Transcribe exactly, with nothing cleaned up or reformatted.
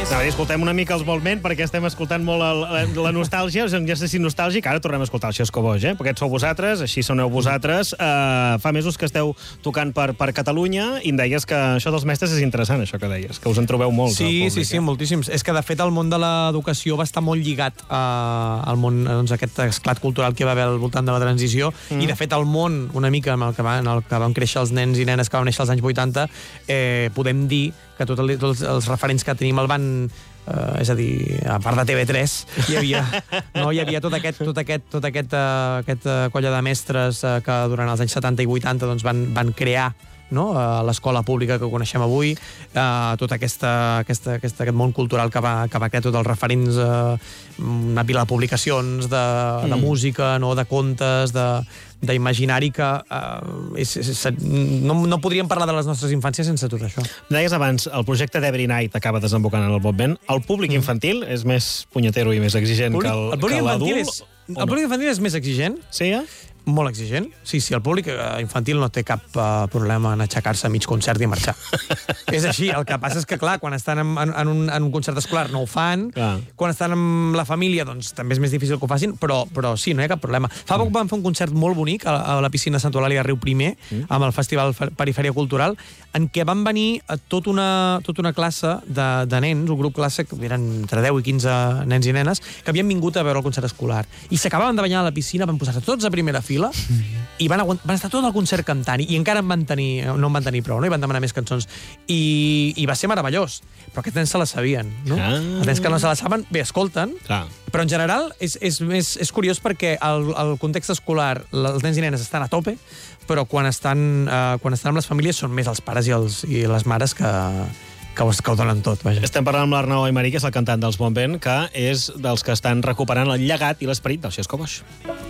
No, escoltem una mica els Volment, perquè estem escoltant molt el, la, la nostàlgia. Ja sé si nostàlgic, ara tornem a escoltar el Xesco Boix, eh? Perquè sou vosaltres, així soneu vosaltres. Uh, fa mesos que esteu tocant per, per Catalunya i em deies que això dels mestres és interessant, això que deies, que us en trobeu molts. Sí, públic, sí, sí, eh? moltíssims. És que, de fet, el món de l'educació va estar molt lligat uh, al món, doncs, aquest esclat cultural que va haver al voltant de la transició, mm. i, de fet, el món, una mica en el que, va, en el que van créixer els nens i nenes que van néixer als anys vuitanta, eh, podem dir que tot el, tots els referents que tenim el van... Uh, és a dir, a part de T V tres, hi havia, no, hi havia tot aquest, tot aquest, tot aquest, uh, aquest uh, colla de mestres uh, que durant els anys setanta i vuitanta doncs, van, van crear, no? uh, l'escola pública que coneixem avui, uh, tot aquesta, aquesta, aquesta, aquest món cultural que va, que va crear tots els referents, uh, una pila de publicacions, de, mm. de música, no? de contes, de d'imaginari que uh, és, és, és, no, no podríem parlar de les nostres infàncies sense tot això. Deies abans, el projecte d'Every Night acaba desembocant en el Volment. El públic mm. infantil és més punyetero i més exigent públic, que el, el l'adult? És, el no? públic infantil és més exigent. Sí, eh? Molt exigent. Sí, sí, el públic infantil no té cap uh, problema en aixecar-se a mig concert i marxar. És així. El que passa és que, clar, quan estan en, en, en, un, en un concert escolar no ho fan, clar. Quan estan amb la família, doncs també és més difícil que ho facin, però, però sí, no hi ha cap problema. Fa poc vam fer un concert molt bonic a, a la piscina Sant Eulàlia de Riu Primer, mm. amb el Festival Perifèria Cultural, en què van venir tot una, tota una classe de, de nens, un grup classe, que eren entre deu i quinze nens i nenes, que havien vingut a veure el concert escolar. I s'acabaven de banyar a la piscina, van posar-se tots a primera fila, i van, van estar tot el concert cantant, i encara en van tenir, no en van tenir prou, no? I van demanar més cançons. I, i va ser meravellós. Però aquests nens se la sabien, no? Ah. Els nens que no se la saben, bé, escolten, ah. però en general és, és, és, és curiós perquè el, el context escolar, els nens i nenes estan a tope, però quan estan, uh, quan estan amb les famílies són més els pares i, els, i les mares que... que ho, que ho donen tot, vaja. Estem parlant amb l'Arnau Aymarí, que és el cantant dels Volment, que és dels que estan recuperant el llegat i l'esperit del Xesco Boix.